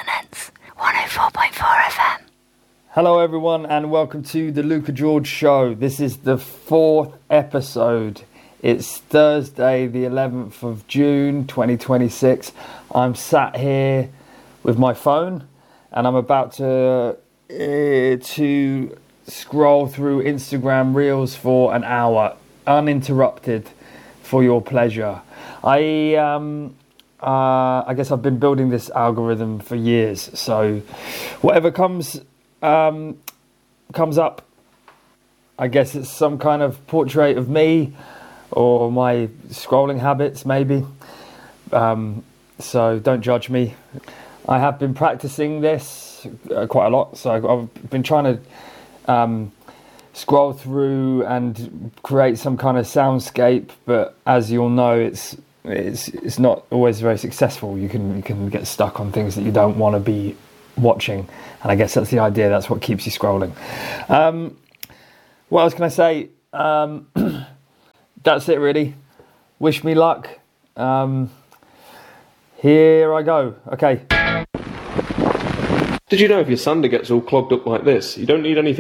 Resonance 104.4 FM. Hello everyone and welcome to the Luca George Show. This is the 4th episode. It's Thursday the 11th of June 2026. I'm sat here with my phone and I'm about to scroll through Instagram Reels for an hour uninterrupted for your pleasure. I guess I've been building this algorithm for years, so whatever comes up, I guess it's some kind of portrait of me or my scrolling habits maybe, so don't judge me. I have been practicing this quite a lot, so I've been trying to scroll through and create some kind of soundscape, but as you'll know, it's not always very successful. You can get stuck on things that you don't want to be watching, and I guess that's the idea. That's what keeps you scrolling. What else can I say? That's it really. Wish me luck. Here I go. Okay. Did you know if your sander gets all clogged up like this, you don't need anything